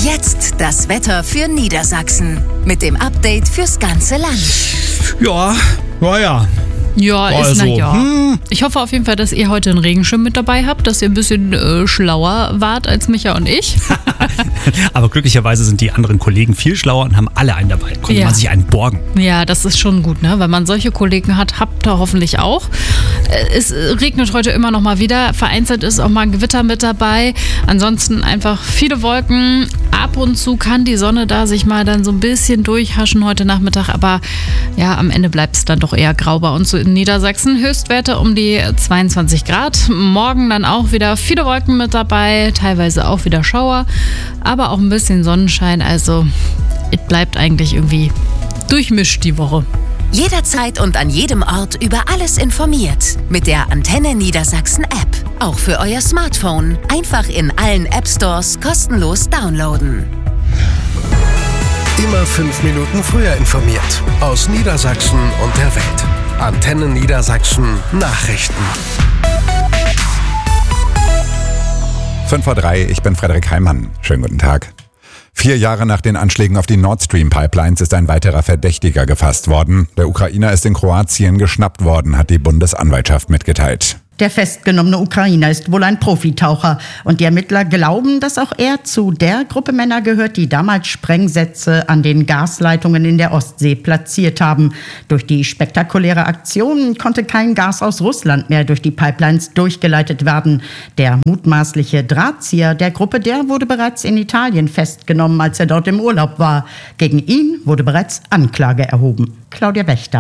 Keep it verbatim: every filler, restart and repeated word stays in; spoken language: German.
Jetzt das Wetter für Niedersachsen. Mit dem Update fürs ganze Land. Ja, ja, ja. Ja, ist Also, na ja. hm. Ich hoffe auf jeden Fall, dass ihr heute einen Regenschirm mit dabei habt, dass ihr ein bisschen äh, schlauer wart als Micha und ich. Aber glücklicherweise sind die anderen Kollegen viel schlauer und haben alle einen dabei. Konnte Ja. man sich einen borgen. Ja, das ist schon gut, ne? Wenn man solche Kollegen hat, habt ihr hoffentlich auch. Äh, Es regnet heute immer noch mal wieder. Vereinzelt ist auch mal ein Gewitter mit dabei. Ansonsten einfach viele Wolken. Ab und zu kann die Sonne da sich mal dann so ein bisschen durchhaschen heute Nachmittag. Aber ja, am Ende bleibt es dann doch eher grau bei uns so in Niedersachsen. Höchstwerte um die zweiundzwanzig Grad. Morgen dann auch wieder viele Wolken mit dabei. Teilweise auch wieder Schauer. Aber auch ein bisschen Sonnenschein. Also es bleibt eigentlich irgendwie durchmischt die Woche. Jederzeit und an jedem Ort über alles informiert. Mit der Antenne Niedersachsen App. Auch für euer Smartphone. Einfach in allen App Stores kostenlos downloaden. Immer fünf Minuten früher informiert. Aus Niedersachsen und der Welt. Antenne Niedersachsen Nachrichten. fünf vor drei, ich bin Frederik Heimann. Schönen guten Tag. Vier Jahre nach den Anschlägen auf die Nord Stream Pipelines ist ein weiterer Verdächtiger gefasst worden. Der Ukrainer ist in Kroatien geschnappt worden, hat die Bundesanwaltschaft mitgeteilt. Der festgenommene Ukrainer ist wohl ein Profitaucher und die Ermittler glauben, dass auch er zu der Gruppe Männer gehört, die damals Sprengsätze an den Gasleitungen in der Ostsee platziert haben. Durch die spektakuläre Aktion konnte kein Gas aus Russland mehr durch die Pipelines durchgeleitet werden. Der mutmaßliche Drahtzieher der Gruppe, der wurde bereits in Italien festgenommen, als er dort im Urlaub war. Gegen ihn wurde bereits Anklage erhoben. Claudia Wächter.